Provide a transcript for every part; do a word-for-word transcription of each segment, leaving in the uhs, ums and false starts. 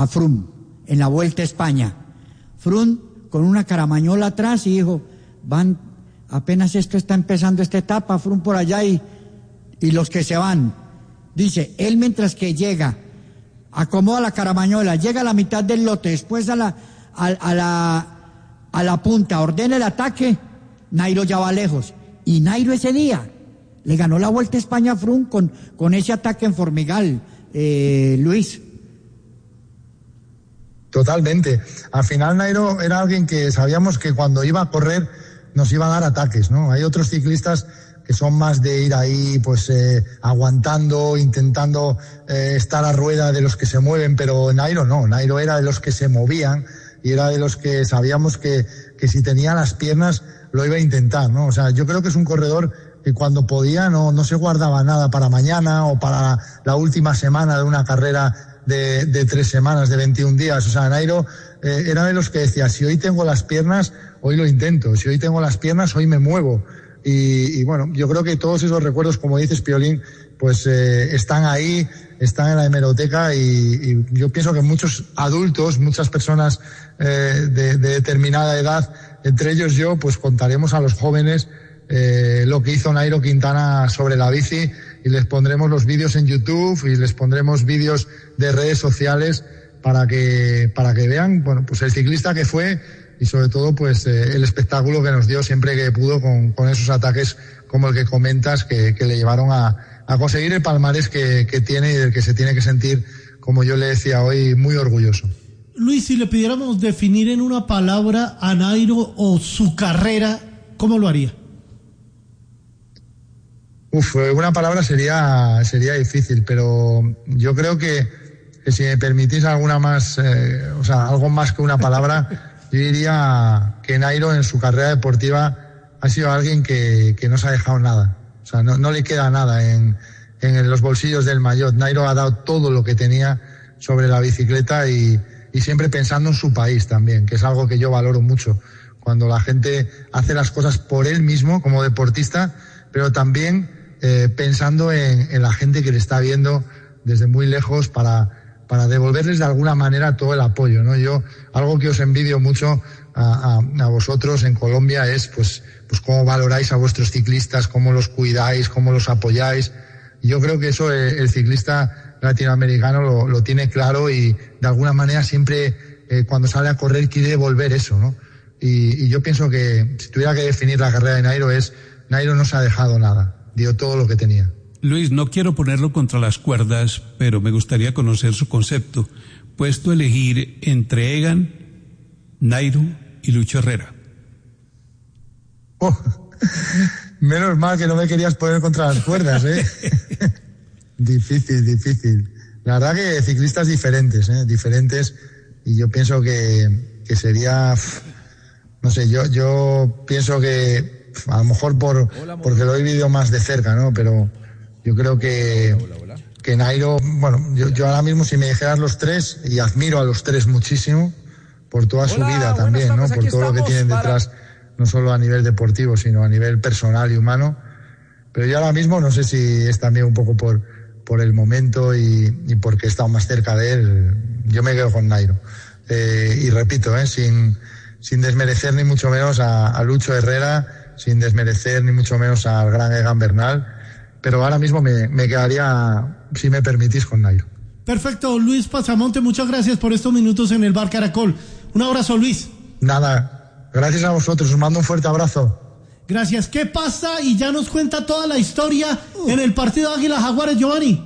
a Froome en la Vuelta a España. Froome con una caramañola atrás y dijo, van, apenas esto está empezando esta etapa, Froome por allá y, y los que se van. Dice, él mientras que llega, acomoda la caramañola, llega a la mitad del lote, después a la, a, a la, a la punta, ordena el ataque, Nairo ya va lejos. Y Nairo ese día le ganó la Vuelta a España a Froome con, con ese ataque en Formigal, eh, Luis. Totalmente. Al final Nairo era alguien que sabíamos que cuando iba a correr nos iba a dar ataques, ¿no? Hay otros ciclistas que son más de ir ahí, pues, eh, aguantando, intentando eh, estar a rueda de los que se mueven, pero Nairo no, Nairo era de los que se movían y era de los que sabíamos que, que si tenía las piernas lo iba a intentar, ¿no? O sea, yo creo que es un corredor que cuando podía no, no se guardaba nada para mañana o para la última semana de una carrera de, de tres semanas, de veintiún días. O sea, Nairo eh, era de los que decía, si hoy tengo las piernas, hoy lo intento, si hoy tengo las piernas, hoy me muevo. Y, y bueno, yo creo que todos esos recuerdos, como dices, Piolín, pues eh, están ahí, están en la hemeroteca y, y yo pienso que muchos adultos, muchas personas eh, de, de determinada edad, entre ellos yo, pues contaremos a los jóvenes eh, lo que hizo Nairo Quintana sobre la bici y les pondremos los vídeos en YouTube y les pondremos vídeos de redes sociales para que, para que vean, bueno, pues el ciclista que fue y sobre todo pues eh, el espectáculo que nos dio siempre que pudo con, con esos ataques como el que comentas que, que le llevaron a, a conseguir el palmarés que, que tiene y del que se tiene que sentir, como yo le decía hoy, muy orgulloso. Luis, si le pidiéramos definir en una palabra a Nairo o su carrera, ¿cómo lo haría? Uf, una palabra sería sería difícil, pero yo creo que, que si me permitís alguna más, eh, o sea, algo más que una palabra, yo diría que Nairo en su carrera deportiva ha sido alguien que, que no se ha dejado nada. O sea, no, no le queda nada en, en los bolsillos del maillot. Nairo ha dado todo lo que tenía sobre la bicicleta y, y siempre pensando en su país también, que es algo que yo valoro mucho. Cuando la gente hace las cosas por él mismo como deportista, pero también eh, pensando en, en la gente que le está viendo desde muy lejos para... para devolverles de alguna manera todo el apoyo, ¿no? Yo, algo que os envidio mucho a, a, a vosotros en Colombia es, pues, pues cómo valoráis a vuestros ciclistas, cómo los cuidáis, cómo los apoyáis. Y yo creo que eso el, el ciclista latinoamericano lo, lo tiene claro y de alguna manera siempre eh, cuando sale a correr quiere devolver eso, ¿no? Y, y yo pienso que si tuviera que definir la carrera de Nairo es, Nairo no se ha dejado nada, dio todo lo que tenía. Luis, no quiero ponerlo contra las cuerdas, pero me gustaría conocer su concepto. Puesto a elegir entre Egan, Nairo y Lucho Herrera. Oh, menos mal que no me querías poner contra las cuerdas, ¿eh? Difícil, difícil. La verdad que ciclistas diferentes, ¿eh? Diferentes, y yo pienso que, que sería, no sé, yo, yo pienso que a lo mejor por, porque lo he vivido más de cerca, ¿no? Pero yo creo que, hola, hola, hola. que Nairo, bueno, yo, yo ahora mismo si me dijeras los tres, y admiro a los tres muchísimo, por toda hola, su vida también, ¿no? Por todo lo que tienen para... detrás, no solo a nivel deportivo, sino a nivel personal y humano. Pero yo ahora mismo no sé si es también un poco por, por el momento y, y porque he estado más cerca de él, yo me quedo con Nairo. Eh, y repito, eh, sin, sin desmerecer ni mucho menos a, a Lucho Herrera, sin desmerecer ni mucho menos al gran Egan Bernal, pero ahora mismo me, me quedaría, si me permitís, con Nairo. Perfecto, Luis Pasamonte, muchas gracias por estos minutos en el Bar Caracol. Un abrazo, Luis. Nada, gracias a vosotros, os mando un fuerte abrazo. Gracias. ¿Qué pasa? Y ya nos cuenta toda la historia uh. en el partido Águilas Jaguares, Giovanni.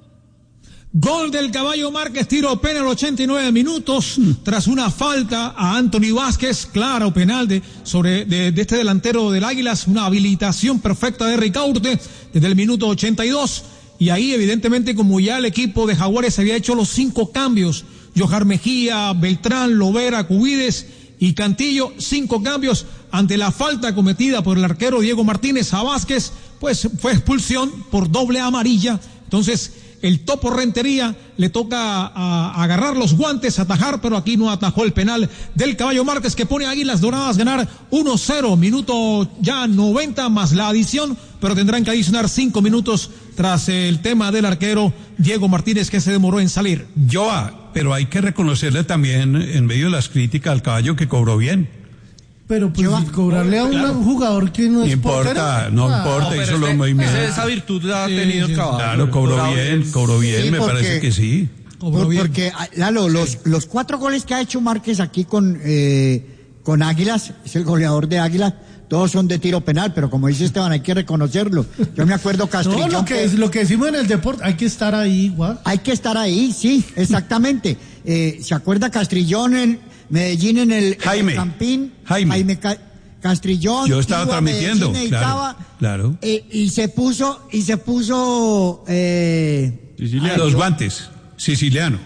Gol del Caballo Márquez, tiro penal, ochenta y nueve minutos, tras una falta a Anthony Vázquez, claro, penal de, sobre, de, de este delantero del Águilas, una habilitación perfecta de Ricaurte desde el minuto ochenta y dos, y ahí evidentemente como ya el equipo de Jaguares había hecho los cinco cambios, Johar Mejía, Beltrán, Lovera, Cubides y Cantillo, cinco cambios ante la falta cometida por el arquero Diego Martínez a Vázquez, pues fue expulsión por doble amarilla, entonces el Topo Rentería le toca a, a agarrar los guantes, atajar, pero aquí no atajó el penal del Caballo Márquez que pone a Águilas Doradas ganar uno cero, minuto ya noventa más la adición, pero tendrán que adicionar cinco minutos tras el tema del arquero Diego Martínez que se demoró en salir. Joa, pero hay que reconocerle también en medio de las críticas al caballo que cobró bien. Pero pues Yo- si cobrarle a un Claro. jugador que no No es importa, portero, no ah, importa, pero hizo es los que movimientos. esa virtud la ha Sí, tenido sí, el caballo. Claro, cobró Cobrado bien, cobró bien, Sí, me porque- parece que sí. Cobró Por- bien. porque, ah, Lalo, los, los cuatro goles que ha hecho Márquez aquí con, eh, con Águilas, es el goleador de Águilas, todos son de tiro penal, pero como dice Esteban, hay que reconocerlo. Yo me acuerdo no, Castrillón. lo que, es, lo que decimos en el deporte, hay que estar ahí igual. Hay que estar ahí, sí, exactamente. Eh, ¿Se acuerda Castrillón en Medellín en el, en Jaime, el Campín? Jaime. Ca- Castrillón. Yo estaba iba a transmitiendo, Medellín, claro, editaba, claro. eh, y se puso, y se puso, eh, Siciliano. Los guantes, siciliano.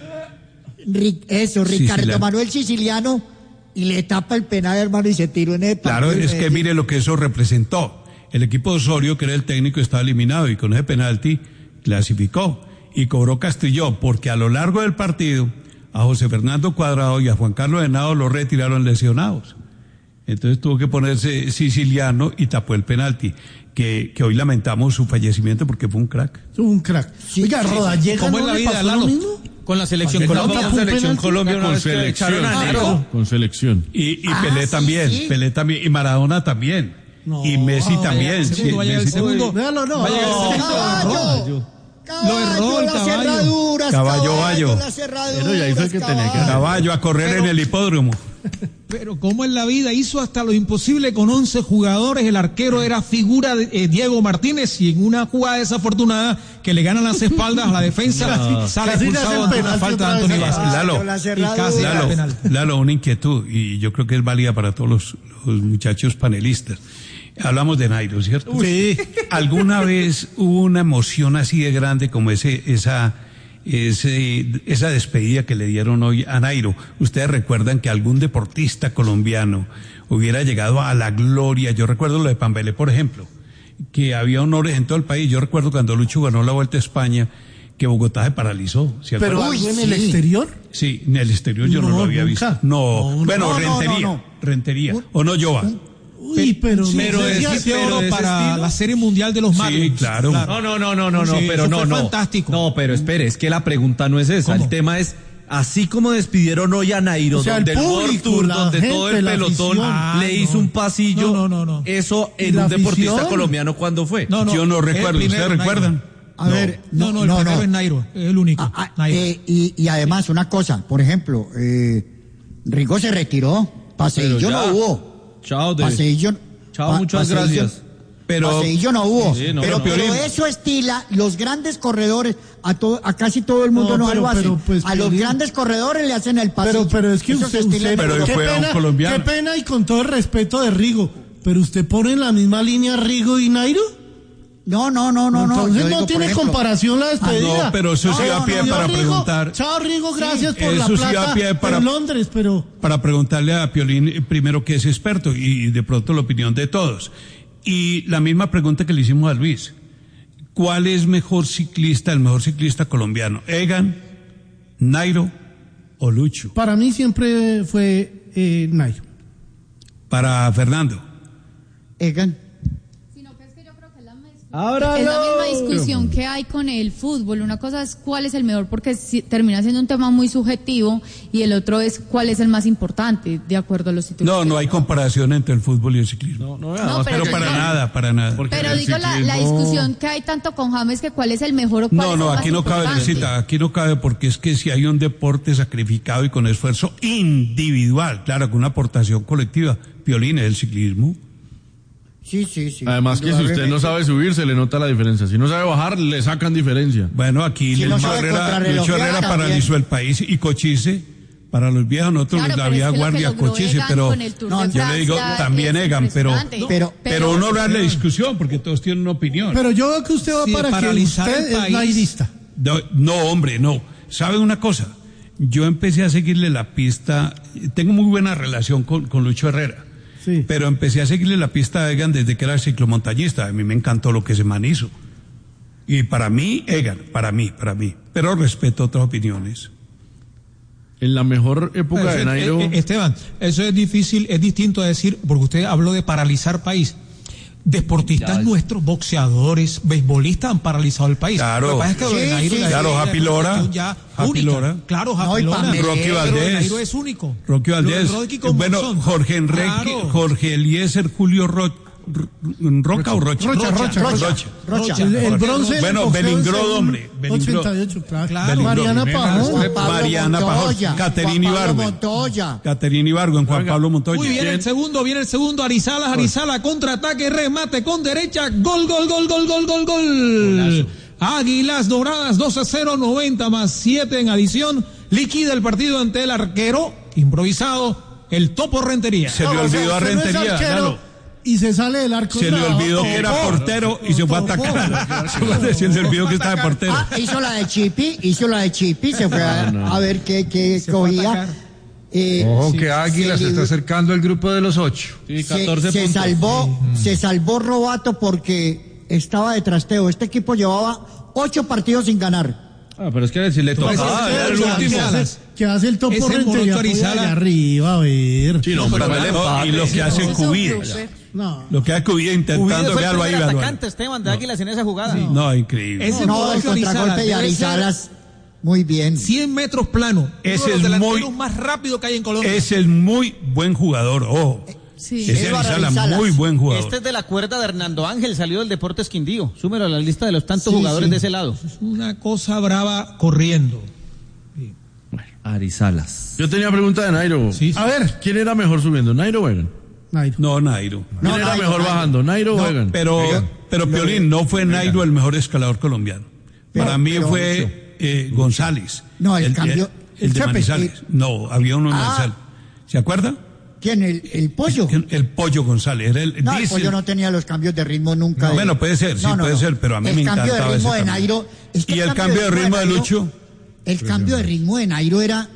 Ri- eso, Ricardo Siciliano. Manuel Siciliano, y le tapa el penal, hermano, y se tiró en el Claro, partido, es que eh, mire lo que eso representó. El equipo de Osorio, que era el técnico, estaba eliminado y con ese penalti clasificó y cobró Castrillón, porque a lo largo del partido a José Fernando Cuadrado y a Juan Carlos Henao lo retiraron lesionados. Entonces tuvo que ponerse siciliano y tapó el penalti, que, que hoy lamentamos su fallecimiento porque fue un crack. Es un crack. Sí, Oiga, sí, Rodallega, ¿Cómo ¿no es la le vida, pasó lo Lalo? mismo? Con la selección ¿Con Colombia, la con selección penalti? Colombia una Con vez que selección, echaron a claro, Nairo. con selección. Y, y Ah, Pelé sí, también, sí. Pelé también, y Maradona también. No. Y Messi Ah, también. el sí, segundo, vaya el Messi también. segundo. Véalo, no. Vaya el No. segundo. ¡Caballo! Lo erró el las caballo. cerraduras, Caballo, gallo. las cerraduras, Pero ya hizo el que tenía que hacer. Caballo a correr Pero- en el hipódromo. Pero como en la vida hizo hasta lo imposible con once jugadores, el arquero era figura de eh, Diego Martínez y en una jugada desafortunada que le ganan las espaldas a la defensa, sale Casi le expulsado hacen ante una penalti falta de otra Anthony vez. Vázquez. Lalo, la Y cerradura. casi era Lalo, penal. Lalo, una inquietud, y yo creo que es válida para todos los, los muchachos panelistas. Hablamos de Nairo, ¿cierto? Sí. ¿Alguna vez hubo una emoción así de grande como ese, esa, ese, esa despedida que le dieron hoy a Nairo? ¿Ustedes recuerdan que algún deportista colombiano hubiera llegado a la gloria? Yo recuerdo lo de Pambelé, por ejemplo, que había honores en todo el país. Yo recuerdo cuando Lucho ganó la Vuelta a España, que Bogotá se paralizó. ¿Se Pero acuerdan? algo en sí. el exterior. Sí, en el exterior yo no, No, lo había nunca. visto. No, No, bueno, no, no, rentería, no, no. rentería. ¿O no, Jova? Uy, pero no Pero sé es si que hace- oro pero de ese para estilo. la Serie Mundial de los Sí, Marlins. claro. No, no, no, no, no, no, Sí, pero eso no, fue no. fantástico. No, pero espere, es que la pregunta no es esa. ¿Cómo? El tema es, así como despidieron hoy a Nairo, O sea, donde el el World público, Tour, la donde todo gente, el la pelotón afición. Ah, le hizo no. un pasillo. No, no, no, no. Eso ¿Y en la un deportista afición? colombiano, ¿cuándo fue? No, no, Yo no el recuerdo, primero, ¿ustedes Nairo. recuerdan? A ver, No, no, el primero es Nairo, es el único. Ah, ah, Nairo. eh, y, y además, una cosa, por ejemplo, eh, Rigo se retiró, Paseillo Pero ya. no hubo. Chao, de... Paseillo, Chao, pa- muchas Paseillo- gracias. Pero, Paseillo no hubo. Sí, no, pero, no. pero Piolín. eso estila los grandes corredores, a, to- a casi todo el mundo No, no, pero- lo hace. pero, pues, a los Piolín. grandes corredores le hacen el pasillo. Pero, pero es que Eso usted, se estila usted- en Pero qué fue a un pena, colombiano. qué pena y con todo el respeto de Rigo, pero usted pone en la misma línea Rigo y Nairo. No, no, no, no, no. Entonces Yo no digo, por tiene ejemplo, comparación la despedida. no, pero eso sí No, da no, pie no, para Rigo, preguntar, Chao Rigo, gracias por la eso sí da plata pie para- en Londres, pero para preguntarle a Piolín eh, primero que es experto y de pronto la opinión de todos. Y la misma pregunta que le hicimos a Luis. ¿Cuál es mejor ciclista, el mejor ciclista colombiano? ¿Egan, Nairo o Lucho? para mí siempre fue eh, Nairo. Para Fernando. Egan. Sino que es que yo creo que es la, misma- Ahora es la no. misma discusión que hay con el fútbol. Una cosa es cuál es el mejor, porque si- termina siendo un tema muy subjetivo, y el otro es cuál es el más importante, de acuerdo a los títulos. No, no hay comparación entre el fútbol y el ciclismo. No, no, No, Pero pero para no. nada, para nada. Porque Pero el digo la, la ciclismo- discusión que hay tanto con James, que cuál es el mejor o cuál No, es no, el más aquí no cabe, importante. Teresita, aquí no cabe porque es que si hay un deporte sacrificado y con esfuerzo individual, claro, con una aportación colectiva, Piolín es el ciclismo. Sí, sí, sí. Además que si usted no sabe subir, se le nota la diferencia. Si no sabe bajar, le sacan diferencia. Bueno, aquí Si no Lucho sabe Herrera, contrarrelojear Lucho Herrera también. paralizó el país y Cochise, para los viejos nosotros Claro, la pero es vía que lo que guardia logró Cochise, Egan pero con el Tour no, de yo le digo Francia también es Egan, pero, impresionante. pero- pero uno darle discusión porque todos tienen una opinión. Pero yo veo que usted va Sí, de para que paralizar usted el es país. nairista. No, no, hombre, no. ¿Sabe una cosa? Yo empecé a seguirle la pista, tengo muy buena relación con, con Lucho Herrera, Sí. pero empecé a seguirle la pista a Egan desde que era ciclomontañista. A mí me encantó lo que ese man hizo. Y para mí, Egan, para mí, para mí. Pero respeto otras opiniones. En la mejor época Pero, de eh, Nairo... eh, Esteban, eso es difícil, es distinto a decir, porque usted habló de paralizar país. deportistas nuestros, boxeadores, beisbolistas han paralizado el país. Claro. Lo que pasa es que lo de Sí, Nairo sí, ya- claro, ya- Happy Lora, ya Happy única. Lora. Claro, No, Happy y Lora. Pamela. Rocky Pero Valdés. Nairo es único. Rocky Lo de Valdés. Rodríguez con Bueno, Monzón. Jorge Enrique, Claro. Jorge Eliezer, Julio Ro- Ro- Roca o Rocha. Rocha, Rocha, Rocha. Rocha. Rocha. El, el bronce. en Bueno, el boxeo Belingró, es en hombre, Belingró. ochenta y ocho, claro. Claro. Mariana Pajón. Juan Pablo Mariana Pajón, Montoya, Caterina Juan Pablo Ibargüen. Montoya. Caterina Ibargüen, Juan Pablo Montoya. Muy bien, el segundo, viene el segundo, Arizalas, Arizala, contraataque, remate con derecha, gol, gol, gol, gol, gol, gol, gol. Águilas Doradas, dos a cero, noventa más siete en adición, liquida el partido ante el arquero, improvisado, el Topo Rentería. Se le No, o sea, olvidó a usted no es Rentería, arquero Lalo. Y se sale del arco. Se le No, olvidó que era topó. portero y se fue a atacar. Se le olvidó que estaba de portero. Ah, hizo la de Chipi, hizo la de Chipi, se fue a, a ver qué, qué Se fue a cogía. atacar. Eh, Ojo se- que Águila se, se está libró- acercando al grupo de los ocho. Sí, se, catorce se puntos. salvó, se salvó Robato porque estaba de trasteo. Este equipo llevaba ocho partidos sin ganar. Ah, pero es que si le Pues tocaba, ese era el es el último. último. ¿Qué hace, qué hace el Topo Ese Rentería? morocho Pues, Arizala. allá arriba, a ver. Sí, no, Pero pero bueno, empate. y lo que hace Eso es un Cubilla. blooper. No. Lo que hace Cubilla intentando, véalo ahí, véalo ahí. atacante Esteban de Águilas en esa jugada. No, increíble. Ese No, el morocho Arizalas contragolpe de debe ser Arizalas, muy bien. cien metros plano. Ese Uno de los es delanteros muy- más rápido que hay en Colombia. Ese es muy buen jugador, ojo. Sí. Ese Eduardo Arizala, Arizalas. muy buen jugador. Este es de la cuerda de Hernando Ángel, salió del Deportes Quindío. Súmelo a la lista de los tantos Sí, jugadores sí. de ese lado. Una cosa brava corriendo. Arizalas. Yo tenía pregunta de Nairo. Sí, sí. A ver, ¿quién era mejor subiendo, Nairo o Egan? Nairo. No, Nairo. ¿Quién No, era Nairo, mejor Nairo. bajando, Nairo o No, Egan? pero, pero Piolín, no fue Nairo el mejor escalador colombiano. Pero- Para mí pero- fue eh, González. No, el cambio- El, el de Chepe, Manizales. el- No, había uno en Ah. Manizales. ¿Se acuerda? ¿Quién? ¿El, el pollo? El, el Pollo González. Era el, No, el dice- pollo no tenía los cambios de ritmo nunca. No, de- bueno, puede ser, sí, puede ser, pero a mí el me cambio encantaba de ritmo ese de cambio. Nairo. es que ¿Y el cambio de ritmo de Nairo- Lucho? El cambio de ritmo de Nairo era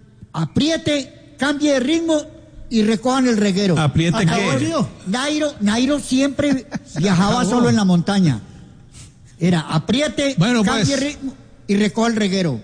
apriete, cambie de ritmo y recojan el reguero. ¿Apriete Acabó, qué? tío. Nairo, Nairo siempre viajaba solo en la montaña. Era apriete, Bueno, cambie pues. ritmo y recoja el reguero.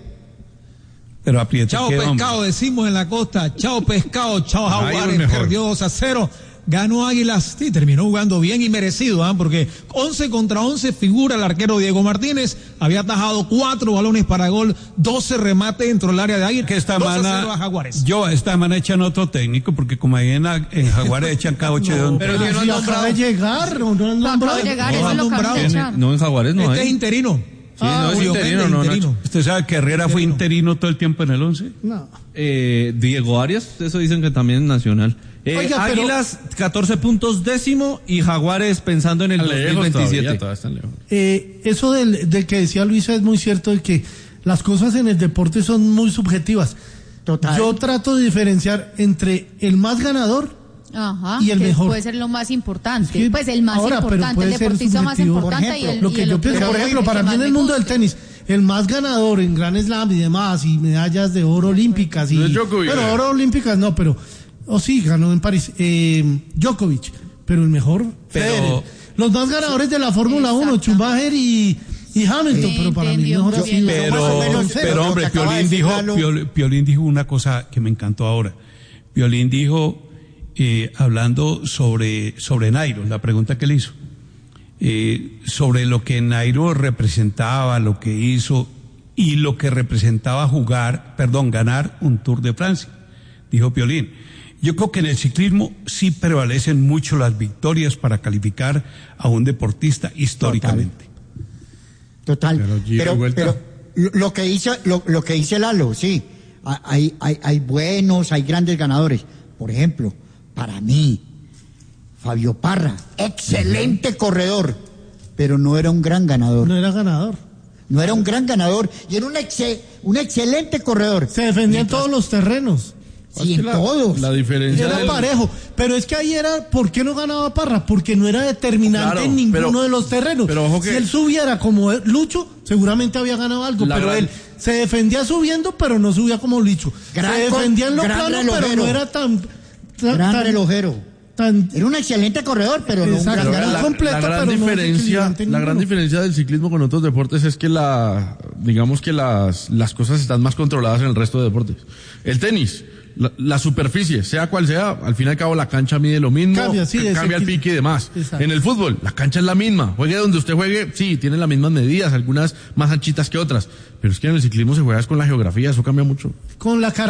Pero apriete Chao qué, hombre. pescado, decimos en la costa. Chao pescado, chao Nairo el jaguares, mejor. perdió dos a cero. Ganó Águilas, sí, terminó jugando bien y merecido, ¿ah? Porque once contra once figura el arquero Diego Martínez. Había atajado cuatro balones para gol, doce remates dentro del área de Águilas. Que esta dos a cero semana, a Jaguares. yo esta semana echan otro técnico, porque como ahí en, en Jaguares echan cada ocho de un Pero que no si han acaba nombrado. de llegar, no, no han Acaba nombrado. de llegar, No, eso han lo acaban de nombrado. echar. No, en Jaguares no Este es hay. interino. Sí, no es Julio interino, Pérez, no, no, interino. ¿Usted sabe que Herrera fue interino todo el tiempo en el once? No. Eh, Diego Arias, eso dicen que también es nacional. Eh, Oiga, pero- Águilas, catorce puntos décimo y Jaguares pensando en el Están lejos dos mil veintisiete. todavía, todavía están lejos. Eh, eso del, del que decía Luisa es muy cierto, de que las cosas en el deporte son muy subjetivas. Total. Yo trato de diferenciar entre el más ganador Ajá, y el que mejor. puede ser lo más importante. Es que pues el más ahora, pero importante, puede el ser deportista más subjetivo. importante Por ejemplo, y el Lo y que el yo otro pienso, por que ejemplo, para más mí en me el mundo del guste. tenis, el más ganador en Grand Slam y demás, y medallas de oro olímpicas, y, No es Djokovic. bueno, oro olímpicas no, pero, o sí, ganó en París, eh, Djokovic, pero el mejor, Pero- Federer. Los más ganadores de la Fórmula uno, Exactamente. Schumacher y, y Hamilton, Sí, pero para mí el entendió mejor muy ha bien. sido... más o Pero, menos, pero lo que hombre, acaba de Piolín decir dijo, Lalo. Piol- Piolín dijo una cosa que me encantó ahora. Piolín dijo, eh, hablando sobre, sobre Nairo, la pregunta que le hizo, eh, sobre lo que Nairo representaba, lo que hizo y lo que representaba jugar, perdón, ganar un Tour de Francia. Dijo Piolín, yo creo que en el ciclismo sí prevalecen mucho las victorias para calificar a un deportista históricamente. Total. Pero gira y Pero, vuelta. pero lo, lo que dice, lo, lo que dice Lalo, sí. Hay, hay, hay buenos, hay grandes ganadores. Por ejemplo, para mí, Fabio Parra, excelente corredor, pero no era un gran ganador. No era ganador. No era un gran ganador y era un, exe- un excelente corredor. Se defendía en todos los terrenos. Sí, en la, todos. La diferencia Era del- parejo, pero es que ahí era, ¿por qué no ganaba Parra? Porque no era determinante Claro, en ninguno pero- de los terrenos. pero ojo que- si él subiera como Lucho, seguramente había ganado algo, La pero gran- él se defendía subiendo, pero no subía como Lucho. Gran se con- defendía en lo gran plano, pero relojero. no era tan... tan- Gran tan- relojero. tan- Era un excelente corredor, pero no un Exacto, gran era ganador. la- completo, la gran pero no diferencia, desequilibrante la gran ninguno. diferencia del ciclismo con otros deportes es que la, digamos que las, las cosas están más controladas en el resto de deportes. El tenis, La, la superficie, sea cual sea, al fin y al cabo la cancha mide lo mismo, Cambia, sí, c- cambia el pique y demás. Exacto. En el fútbol, la cancha es la misma. Juegue donde usted juegue, sí, tiene las mismas medidas, algunas más anchitas que otras. Pero es que en el ciclismo se juega con la geografía, eso cambia mucho. Con la cara